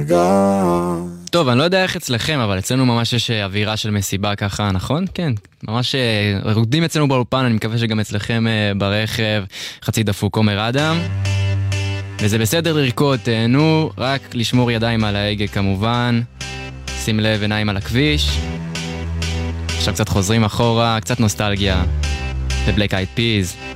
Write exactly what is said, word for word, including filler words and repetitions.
טוב, אני לא יודע איך אצלכם, אבל אצלנו ממש יש אווירה של מסיבה ככה, נכון? כן, ממש רוקדים אצלנו באולפן, אני מקווה שגם אצלכם ברכב, חצי דפוק עומר אדם. וזה בסדר לרקוד, תהנו, רק לשמור ידיים על ההגה כמובן, שים לב עיניים על הכביש. עכשיו קצת חוזרים אחורה, קצת נוסטלגיה, The Black Eyed Peas.